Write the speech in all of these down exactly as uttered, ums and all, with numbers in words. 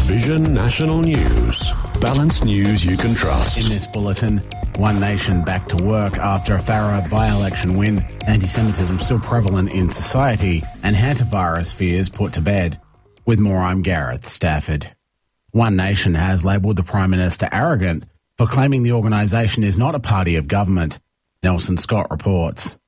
Vision National News. Balanced news you can trust. In this bulletin, One Nation back to work after a Farah by-election win, anti-Semitism still prevalent in society, and hantavirus fears put to bed. With more, I'm Gareth Stafford. One Nation has labelled the Prime Minister arrogant for claiming the organisation is not a party of government. Nelson Scott reports.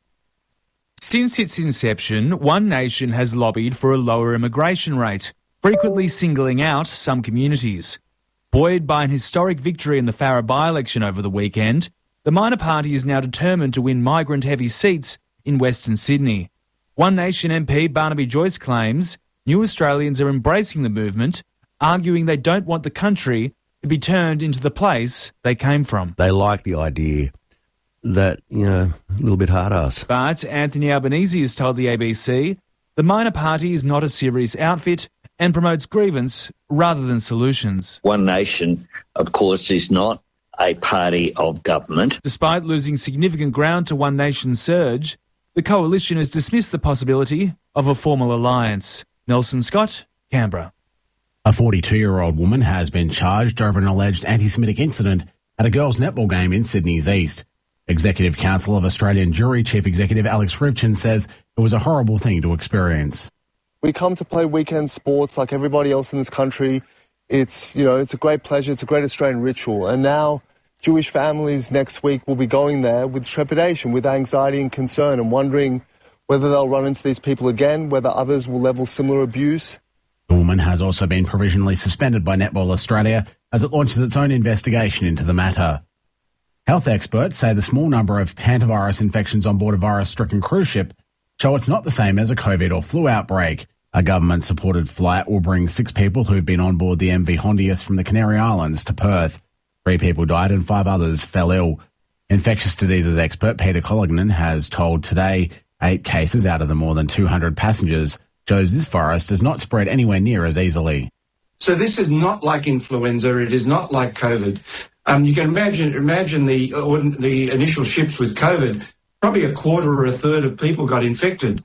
Since its inception, One Nation has lobbied for a lower immigration rate, frequently singling out some communities. Buoyed by an historic victory in the Farah by-election over the weekend, the minor party is now determined to win migrant-heavy seats in Western Sydney. One Nation M P Barnaby Joyce claims new Australians are embracing the movement, arguing they don't want the country to be turned into the place they came from. They like the idea that, you know, a little bit hard-ass. But Anthony Albanese has told the A B C the minor party is not a serious outfit and promotes grievance rather than solutions. One Nation, of course, is not a party of government. Despite losing significant ground to One Nation's surge, the coalition has dismissed the possibility of a formal alliance. Nelson Scott, Canberra. A forty-two-year-old woman has been charged over an alleged anti-Semitic incident at a girls' netball game in Sydney's East. Executive Council of Australian Jury Chief Executive Alex Rivchin says it was a horrible thing to experience. We come to play weekend sports like everybody else in this country. It's, you know, it's a great pleasure. It's a great Australian ritual. And now Jewish families next week will be going there with trepidation, with anxiety and concern, and wondering whether they'll run into these people again, whether others will level similar abuse. The woman has also been provisionally suspended by Netball Australia as it launches its own investigation into the matter. Health experts say the small number of hantavirus infections on board a virus-stricken cruise ship show it's not the same as a COVID or flu outbreak. A government-supported flight will bring six people who've been on board the M V Hondius from the Canary Islands to Perth. Three people died and five others fell ill. Infectious diseases expert Peter Collignan has told Today eight cases out of the more than two hundred passengers shows this virus does not spread anywhere near as easily. So this is not like influenza. It is not like COVID. Um, you can imagine imagine the uh, the initial ships with COVID. Probably a quarter or a third of people got infected.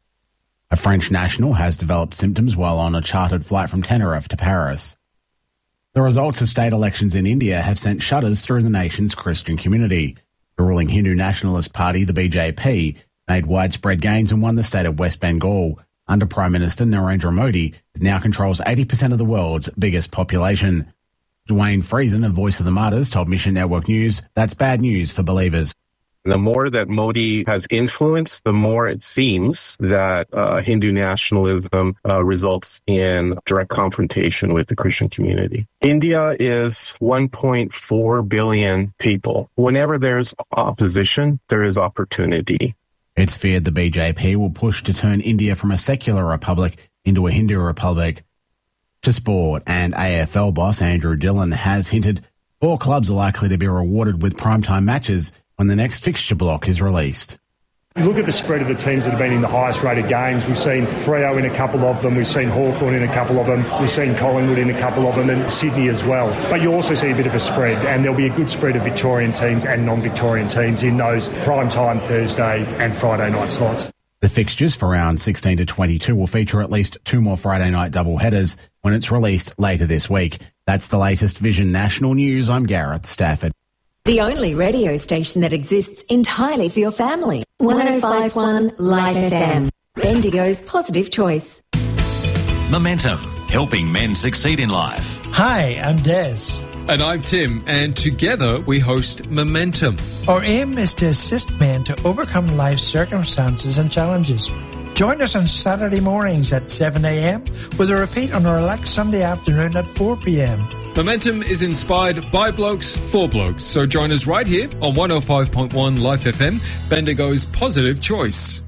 A French national has developed symptoms while on a chartered flight from Tenerife to Paris. The results of state elections in India have sent shudders through the nation's Christian community. The ruling Hindu nationalist party, the B J P, made widespread gains and won the state of West Bengal. Under Prime Minister Narendra Modi, it now controls eighty percent of the world's biggest population. Dwayne Friesen of Voice of the Martyrs told Mission Network News that's bad news for believers. The more that Modi has influence, the more it seems that uh, Hindu nationalism uh, results in direct confrontation with the Christian community. India is one point four billion people. Whenever there's opposition, there is opportunity. It's feared the B J P will push to turn India from a secular republic into a Hindu republic. To sport, and A F L boss Andrew Dillon has hinted four clubs are likely to be rewarded with primetime matches when the next fixture block is released. You look at the spread of the teams that have been in the highest rated games. We've seen Freo in a couple of them. We've seen Hawthorn in a couple of them. We've seen Collingwood in a couple of them, and Sydney as well. But you also see a bit of a spread, and there'll be a good spread of Victorian teams and non-Victorian teams in those primetime Thursday and Friday night slots. The fixtures for round sixteen to twenty-two will feature at least two more Friday night doubleheaders when it's released later this week. That's the latest Vision National News. I'm Gareth Stafford. The only radio station that exists entirely for your family. one oh five point one Life F M. Bendigo's positive choice. Momentum, helping men succeed in life. Hi, I'm Des. And I'm Tim, and together we host Momentum. Our aim is to assist men to overcome life's circumstances and challenges. Join us on Saturday mornings at seven a.m. with a repeat on our relaxed Sunday afternoon at four p.m. Momentum is inspired by blokes for blokes, so join us right here on one oh five point one Life F M, Bendigo's positive choice.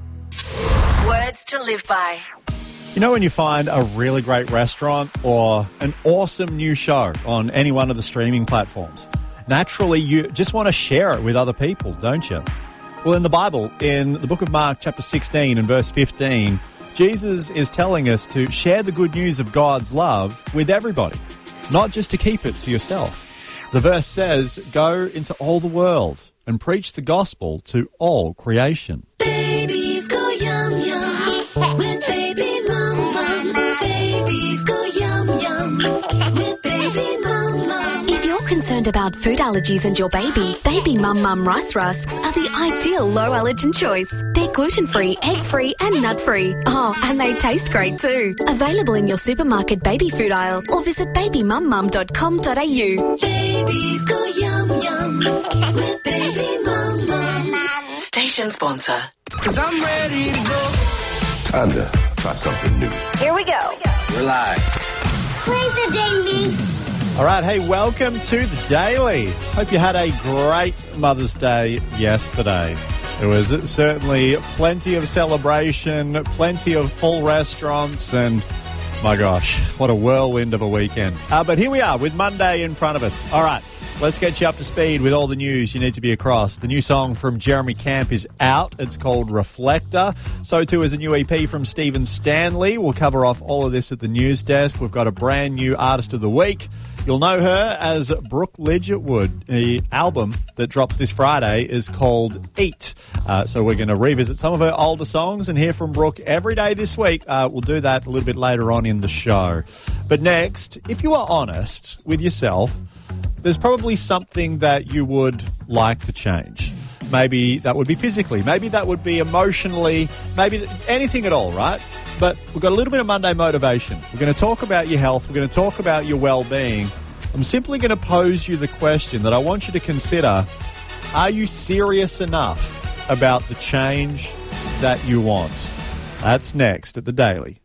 Words to live by. You know when you find a really great restaurant or an awesome new show on any one of the streaming platforms, naturally you just want to share it with other people, don't you? Well, in the Bible, in the book of Mark, chapter sixteen and verse fifteen, Jesus is telling us to share the good news of God's love with everybody, not just to keep it to yourself. The verse says, go into all the world and preach the gospel to all creation. Babies go yum yum with baby mum bum. Babies go yum yum with concerned about food allergies and your baby, Baby Mum Mum Rice Rusks are the ideal low allergen choice. They're gluten-free, egg-free and nut-free. Oh, and they taste great too. Available in your supermarket baby food aisle or visit baby mum mum dot com dot a u. Babies go yum yum with Baby Mum Mum. Station sponsor. Cause I'm ready to go. Time to try something new. Here we go. We're live. Play the daily. All right, hey, welcome to the Daily. Hope you had a great Mother's Day yesterday. There was certainly plenty of celebration, plenty of full restaurants, and my gosh, what a whirlwind of a weekend. Uh, but here we are with Monday in front of us. All right, let's get you up to speed with all the news you need to be across. The new song from Jeremy Camp is out. It's called Reflector. So too is a new E P from Stephen Stanley. We'll cover off all of this at the news desk. We've got a brand new Artist of the Week. You'll know her as Brooke Lidgetwood. The album that drops this Friday is called Eat. Uh, so we're going to revisit some of her older songs and hear from Brooke every day this week. Uh, we'll do that a little bit later on in the show. But next, if you are honest with yourself, there's probably something that you would like to change. Maybe that would be physically, maybe that would be emotionally, maybe anything at all, right? But we've got a little bit of Monday motivation. We're going to talk about your health. We're going to talk about your well-being. I'm simply going to pose you the question that I want you to consider. Are you serious enough about the change that you want? That's next at The Daily.